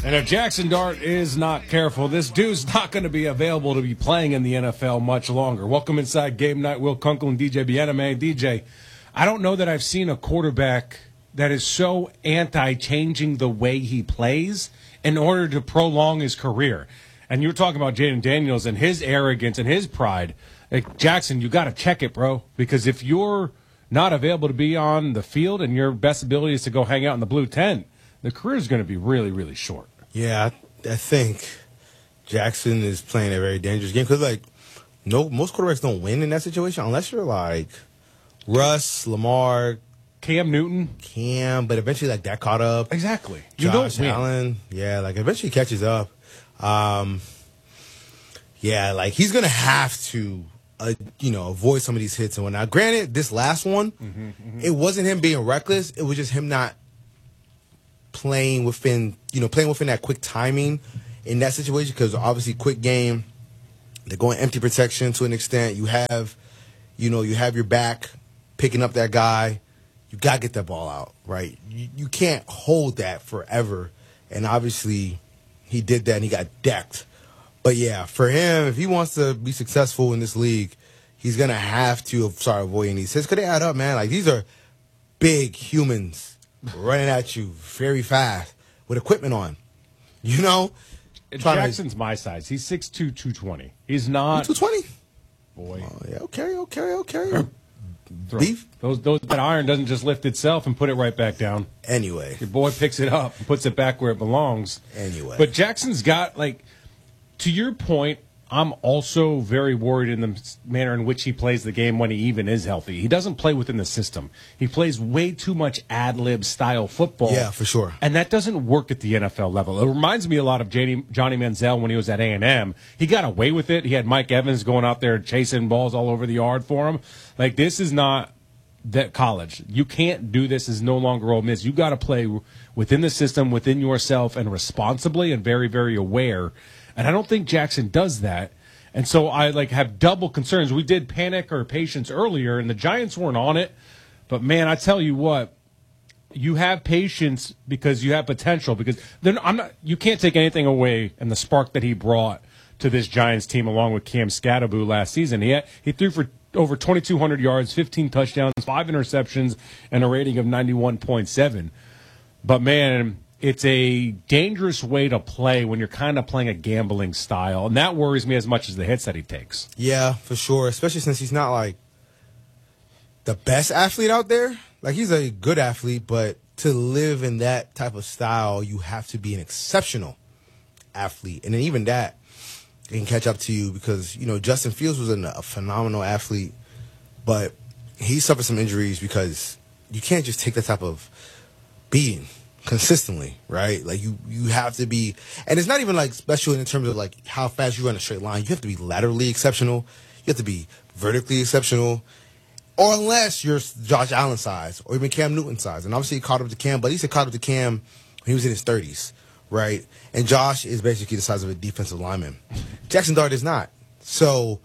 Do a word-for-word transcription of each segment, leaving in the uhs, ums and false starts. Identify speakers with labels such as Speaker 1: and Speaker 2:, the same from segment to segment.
Speaker 1: And if Jackson Dart is not careful, this dude's not going to be available to be playing in the N F L much longer. Welcome inside Game Night. Will Kunkel and D J Biename. D J, I don't know that I've seen a quarterback that is so anti-changing the way he plays in order to prolong his career. And you were talking about Jaden Daniels and his arrogance and his pride. Like, Jackson, you got to check it, bro. Because if you're not available to be on the field and your best ability is to go hang out in the blue tent, the career is going to be really, really short.
Speaker 2: Yeah, I, I think Jackson is playing a very dangerous game because, like, no, most quarterbacks don't win in that situation unless you're like Russ, Lamar,
Speaker 1: Cam Newton,
Speaker 2: Cam, but eventually, like, that caught up.
Speaker 1: Exactly. You
Speaker 2: Josh
Speaker 1: don't win.
Speaker 2: Allen, yeah, like, eventually catches up. Um, yeah, like, he's gonna have to, uh, you know, avoid some of these hits and whatnot. Granted, this last one,
Speaker 1: mm-hmm, mm-hmm.
Speaker 2: it wasn't him being reckless. It was just him not playing within, you know, playing within that quick timing in that situation because obviously quick game, they're going empty protection to an extent. You have, you know, you have your back picking up that guy. You got to get that ball out, right? You, you can't hold that forever. And obviously he did that and he got decked. But, yeah, for him, if he wants to be successful in this league, he's going to have to start avoiding these hits because they add up, man. Like, these are big humans running at you very fast with equipment on, you know?
Speaker 1: Jackson's to, my size. He's six two, two twenty. He's not.
Speaker 2: two twenty?
Speaker 1: Boy.
Speaker 2: Oh, yeah, okay, okay, okay.
Speaker 1: Beef? Those, those, that iron doesn't just lift itself and put it right back down.
Speaker 2: Anyway.
Speaker 1: Your boy picks it up and puts it back where it belongs.
Speaker 2: Anyway.
Speaker 1: But Jackson's got, like, to your point, I'm also very worried in the manner in which he plays the game when he even is healthy. He doesn't play within the system. He plays way too much ad-lib style football.
Speaker 2: Yeah, for sure.
Speaker 1: And that doesn't work at the N F L level. It reminds me a lot of Johnny Manziel when he was at A and M. He got away with it. He had Mike Evans going out there chasing balls all over the yard for him. Like, this is not that college. You can't do this. Is no longer Ole Miss. You got to play within the system, within yourself, and responsibly and very, very aware. And I don't think Jackson does that. And so I like have double concerns. We did panic or patience earlier, and the Giants weren't on it. But, man, I tell you what, you have patience because you have potential. Because then I'm not. You can't take anything away in the spark that he brought to this Giants team along with Cam Scatterboo last season. He had, he threw for over twenty-two hundred yards, fifteen touchdowns, five interceptions, and a rating of ninety-one point seven. But, man, it's a dangerous way to play when you're kind of playing a gambling style, and that worries me as much as the hits that he takes.
Speaker 2: Yeah, for sure, especially since he's not, like, the best athlete out there. Like, he's a good athlete, but to live in that type of style, you have to be an exceptional athlete. And then even that can catch up to you because, you know, Justin Fields was a phenomenal athlete, but he suffered some injuries because you can't just take that type of beating consistently, right? Like, you, you have to be, and it's not even, like, special in terms of, like, how fast you run a straight line. You have to be laterally exceptional. You have to be vertically exceptional. Or unless you're Josh Allen size or even Cam Newton size. And obviously he caught up to Cam, but he said caught up to Cam when he was in his thirties, right? And Josh is basically the size of a defensive lineman. Jackson Dart is not. So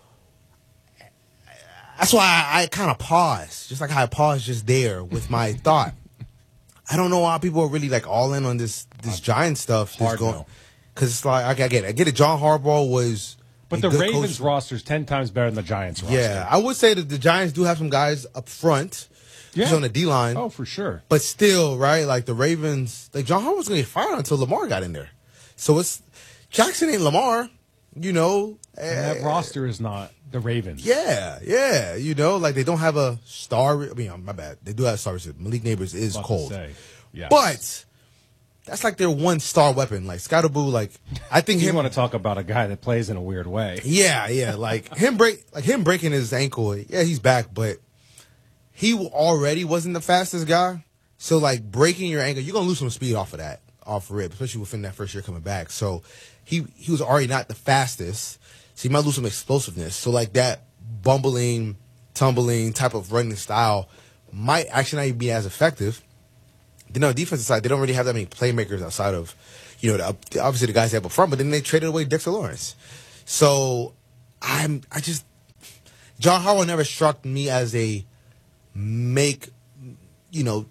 Speaker 2: that's why I, I kind of paused, just like how I paused just there with my thought. I don't know why people are really like all in on this this Giant stuff.
Speaker 1: Hard
Speaker 2: going because it's like I get it. I get it. John Harbaugh was,
Speaker 1: but the Ravens roster is ten times better than the Giants roster.
Speaker 2: Yeah, I would say that the Giants do have some guys up front, yeah. just on the D line.
Speaker 1: Oh, for sure.
Speaker 2: But still, right? Like the Ravens, like John Harbaugh was going to get fired until Lamar got in there. So it's Jackson ain't Lamar, you know.
Speaker 1: And that uh, roster is not the Ravens.
Speaker 2: Yeah, yeah. You know, like they don't have a star. I mean, my bad. They do have stars. Malik Neighbors is cold.
Speaker 1: Yes.
Speaker 2: But that's like their one star weapon. Like Scottaboo, like I think
Speaker 1: you
Speaker 2: him.
Speaker 1: want to talk about a guy that plays in a weird way.
Speaker 2: Yeah, yeah. Like him break, like him breaking his ankle. Yeah, he's back, but he already wasn't the fastest guy. So like breaking your ankle, you're gonna lose some speed off of that, off rib, especially within that first year coming back. So he he was already not the fastest. So you might lose some explosiveness. So like that bumbling, tumbling type of running style might actually not be as effective. Then on the defensive side, they don't really have that many playmakers outside of, you know, the, obviously the guys they have up front, but then they traded away Dexter Lawrence. So I'm, I just, John Harbaugh never struck me as a make, you know,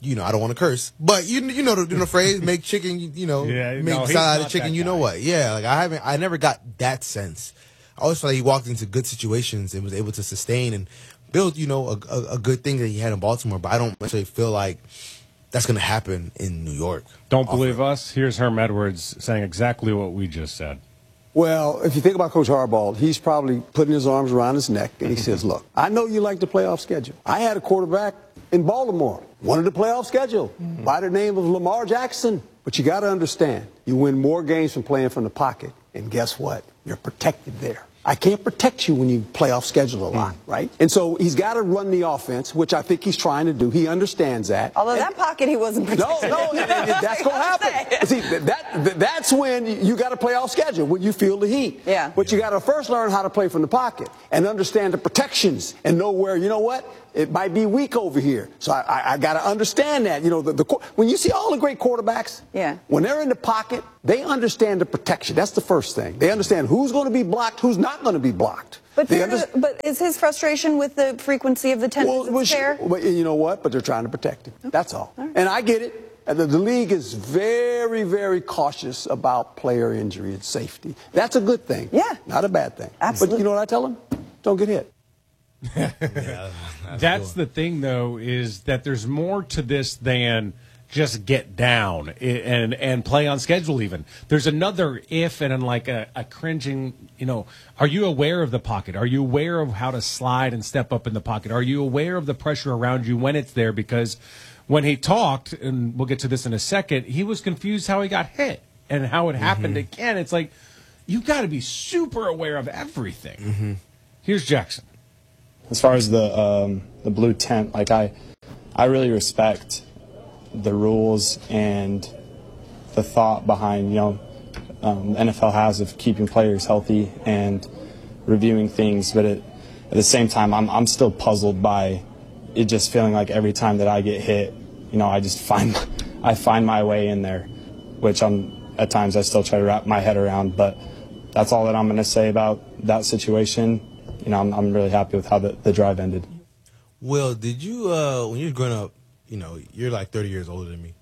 Speaker 2: you know, I don't want to curse, but you you know the, the phrase, make chicken, you, you know,
Speaker 1: yeah,
Speaker 2: make
Speaker 1: no,
Speaker 2: salad out of chicken, you know
Speaker 1: guy.
Speaker 2: what? Yeah, like I haven't, I never got that sense. I always felt like he walked into good situations and was able to sustain and build, you know, a, a, a good thing that he had in Baltimore, but I don't necessarily feel like that's going to happen in New York.
Speaker 1: Don't believe us? Here's Herm Edwards saying exactly what we just said.
Speaker 3: Well, if you think about Coach Harbaugh, he's probably putting his arms around his neck, and he says, look, I know you like the playoff schedule. I had a quarterback in Baltimore, wanted the playoff schedule mm-hmm. by the name of Lamar Jackson. But you got to understand, you win more games from playing from the pocket, and guess what? You're protected there. I can't protect you when you play off schedule a lot, right? And so he's got to run the offense, which I think he's trying to do. He understands that.
Speaker 4: Although
Speaker 3: and,
Speaker 4: that pocket he wasn't protected.
Speaker 3: No, no, and, and that's going to happen. See, that, that's when you got to play off schedule, when you feel the heat.
Speaker 4: Yeah.
Speaker 3: But you got to first learn how to play from the pocket and understand the protections and know where, you know what? It might be weak over here. So I, I, I got to understand that. You know, the, the when you see all the great quarterbacks,
Speaker 4: yeah.
Speaker 3: when they're in the pocket, they understand the protection. That's the first thing. They understand who's going to be blocked, who's not going to be blocked.
Speaker 4: But, under, but is his frustration with the frequency of the ten
Speaker 3: well, well,
Speaker 4: fair?
Speaker 3: Well, you know what? But they're trying to protect him. Okay. That's all. all right. And I get it. The, the league is very, very cautious about player injury and safety. That's a good thing.
Speaker 4: Yeah.
Speaker 3: Not a bad thing.
Speaker 4: Absolutely.
Speaker 3: But you know what I tell them? Don't get hit.
Speaker 2: yeah, that's
Speaker 1: that's
Speaker 2: cool.
Speaker 1: the thing, though, is that there's more to this than just get down and and play on schedule. Even there's another if and like a, a cringing. You know, are you aware of the pocket? Are you aware of how to slide and step up in the pocket? Are you aware of the pressure around you when it's there? Because when he talked, and we'll get to this in a second, he was confused how he got hit and how it happened mm-hmm. again. It's like you got to be super aware of everything.
Speaker 2: Mm-hmm.
Speaker 1: Here's Jackson.
Speaker 5: As far as the um, the blue tent, like I, I really respect the rules and the thought behind, you know, um, the N F L has of keeping players healthy and reviewing things. But it, at the same time, I'm I'm still puzzled by it just feeling like every time that I get hit, you know, I just find I find my way in there, which I'm at times I still try to wrap my head around. But that's all that I'm going to say about that situation. You know, I'm, I'm really happy with how the, the drive ended.
Speaker 2: Will, did you, uh, when you were growing up, you know, you're like thirty years older than me.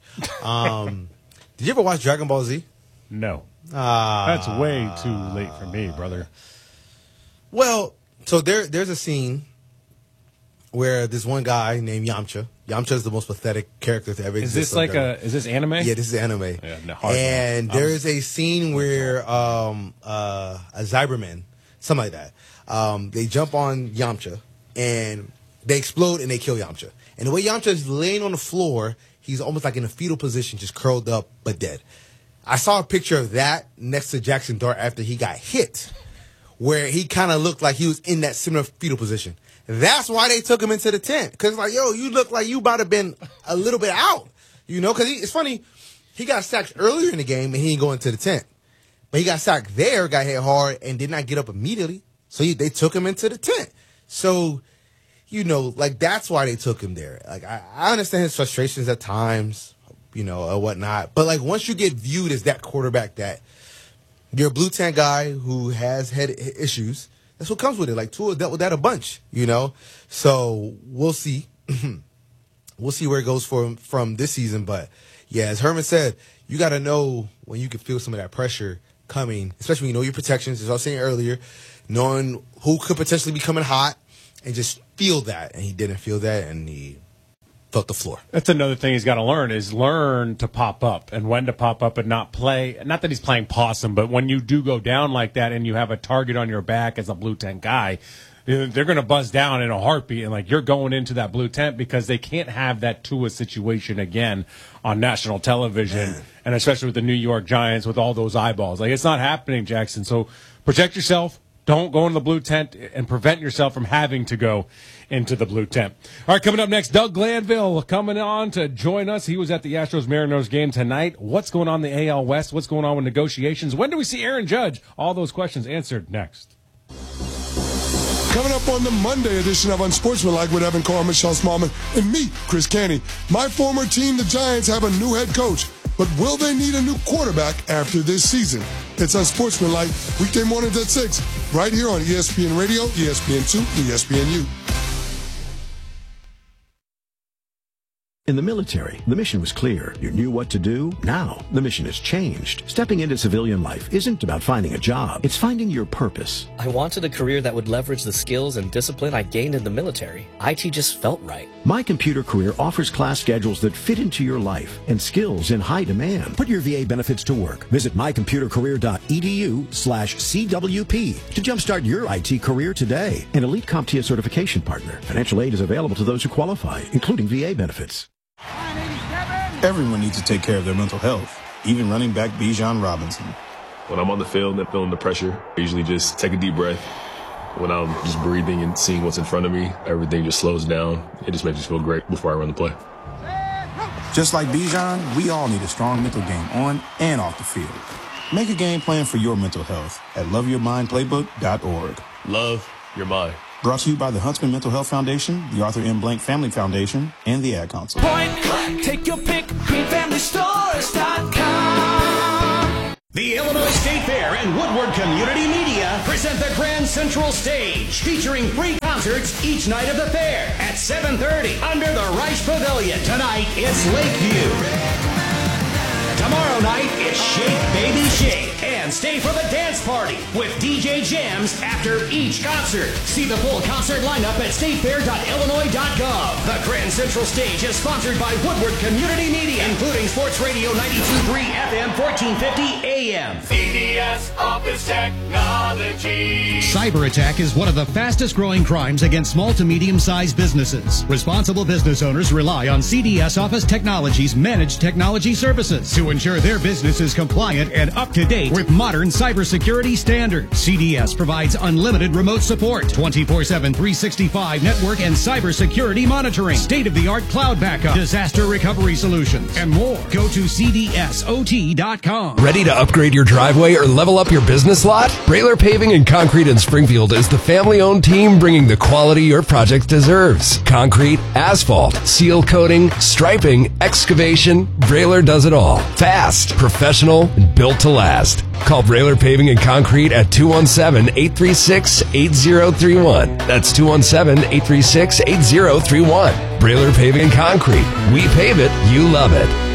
Speaker 2: Um, did you ever watch Dragon Ball Z?
Speaker 1: No.
Speaker 2: Ah,
Speaker 1: That's way too late for me, brother.
Speaker 2: Well, so there, there's a scene where this one guy named Yamcha. Yamcha is the most pathetic character to ever
Speaker 1: exist.
Speaker 2: exist.
Speaker 1: Is this like a, is this anime?
Speaker 2: Yeah, this is anime.
Speaker 1: Yeah, no, hard
Speaker 2: and
Speaker 1: enough.
Speaker 2: there is a scene where um, uh, a Cyberman, something like that, um, they jump on Yamcha and they explode and they kill Yamcha. And the way Yamcha is laying on the floor, he's almost like in a fetal position, just curled up but dead. I saw a picture of that next to Jackson Dart after he got hit, where he kind of looked like he was in that similar fetal position. That's why they took him into the tent. Because, like, yo, you look like you about to been a little bit out. You know, because it's funny, he got sacked earlier in the game and he didn't go into the tent. But he got sacked there, got hit hard, and did not get up immediately. So he, they took him into the tent. So, you know, like, that's why they took him there. Like, I, I understand his frustrations at times, you know, or whatnot. But, like, once you get viewed as that quarterback that you're a blue tent guy who has head issues, that's what comes with it. Like, Tua dealt with that a bunch, you know? So, we'll see. We'll see where it goes for, from this season. But, yeah, as Herman said, you got to know when you can feel some of that pressure coming, especially when you know your protections, as I was saying earlier, knowing who could potentially be coming hot, and just feel that. And he didn't feel that, and he felt the floor.
Speaker 1: That's another thing he's got to learn is learn to pop up and when to pop up and not play. Not that he's playing possum, but when you do go down like that and you have a target on your back as a blue tent guy, they're going to buzz down in a heartbeat, and like you're going into that blue tent because they can't have that Tua situation again on national television, Man. and especially with the New York Giants with all those eyeballs. Like, it's not happening, Jackson. So protect yourself. Don't go into the blue tent and prevent yourself from having to go into the blue tent. All right, coming up next, Doug Glanville coming on to join us. He was at the Astros-Mariners game tonight. What's going on in the A L West? What's going on with negotiations? When do we see Aaron Judge? All those questions answered next.
Speaker 6: Coming up on the Monday edition of Unsportsmanlike with Evan Carr, Michelle Smallman, and me, Chris Canty. My former team, the Giants, have a new head coach. But will they need a new quarterback after this season? It's Unsportsmanlike, weekday mornings at six, right here on E S P N Radio, E S P N two, E S P N U.
Speaker 7: In the military, the mission was clear. You knew what to do. Now, the mission has changed. Stepping into civilian life isn't about finding a job. It's finding your purpose.
Speaker 8: I wanted a career that would leverage the skills and discipline I gained in the military. I T just felt right.
Speaker 7: My Computer Career offers class schedules that fit into your life and skills in high demand. Put your V A benefits to work. Visit mycomputercareer.edu slash CWP to jumpstart your I T career today. An Elite CompTIA certification partner. Financial aid is available to those who qualify, including V A benefits.
Speaker 9: Everyone needs to take care of their mental health, even running back Bijan Robinson.
Speaker 10: When I'm on the field and feeling the pressure, I usually just take a deep breath. When I'm just breathing and seeing what's in front of me, everything just slows down. It just makes me feel great before I run the play.
Speaker 9: Just like Bijan, we all need a strong mental game on and off the field. Make a game plan for your mental health at love your mind playbook dot org.
Speaker 10: Love your mind.
Speaker 9: Brought to you by the Huntsman Mental Health Foundation, the Arthur M. Blank Family Foundation, and the Ad Council.
Speaker 11: Point blank, take your pick, green family stores dot com.
Speaker 12: The Illinois State Fair and Woodward Community Media present the Grand Central Stage, featuring free concerts each night of the fair at seven thirty under the Reich Pavilion. Tonight, it's Lakeview. Tomorrow night, it's Shake Baby Shake. And stay for the dance party with D J jams after each concert. See the full concert lineup at state fair dot illinois dot gov. The Grand Central Stage is sponsored by Woodward Community Media, including Sports Radio ninety-two point three F M, fourteen fifty A M.
Speaker 11: C D S Office Technology.
Speaker 13: Cyber attack is one of the fastest growing crimes against small to medium-sized businesses. Responsible business owners rely on C D S Office Technology's managed technology services to ensure their business is compliant and up to date with modern cybersecurity standards. C D S provides unlimited remote support, twenty-four seven, three sixty-five network and cybersecurity monitoring, state-of-the-art cloud backup, disaster recovery solutions, and more. Go to C D S O T dot com.
Speaker 14: Ready to upgrade your driveway or level up your business lot? Brailer Paving and Concrete in Springfield is the family-owned team bringing the quality your project deserves. Concrete, asphalt, seal coating, striping, excavation, Brailer does it all. Fast, professional, and built to last. Call Brailer Paving and Concrete at two one seven, eight three six, eight zero three one. That's two one seven, eight three six, eight zero three one. Brailer Paving and Concrete. We pave it, you love it.